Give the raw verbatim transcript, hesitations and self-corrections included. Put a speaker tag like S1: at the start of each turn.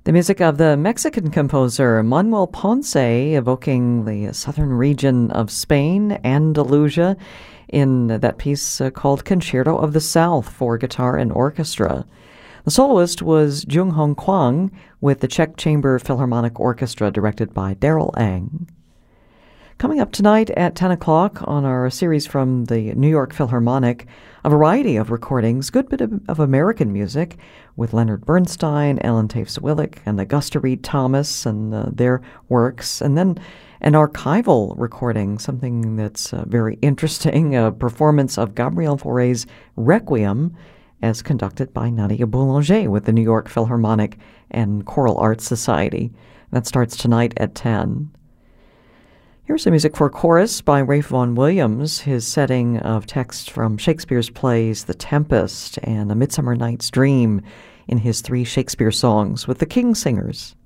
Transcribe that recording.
S1: The music of the Mexican composer Manuel Ponce, evoking the southern region of Spain, Andalusia, in that piece uh, called Concerto of the South for guitar and orchestra. The soloist was Jung Hong Kwang with the Czech Chamber Philharmonic Orchestra, directed by Daryl Ang. Coming up tonight at ten o'clock on our series from the New York Philharmonic, a variety of recordings, good bit of, of American music, with Leonard Bernstein, Ellen Taves-Willick, and Augusta Reed Thomas and uh, their works, and then an archival recording, something that's uh, very interesting, a performance of Gabriel Fauré's Requiem, as conducted by Nadia Boulanger with the New York Philharmonic and Choral Arts Society. That starts tonight at ten. Here's some music for chorus by Ralph Vaughan Williams, his setting of text from Shakespeare's plays The Tempest and A Midsummer Night's Dream in his three Shakespeare songs with the King Singers.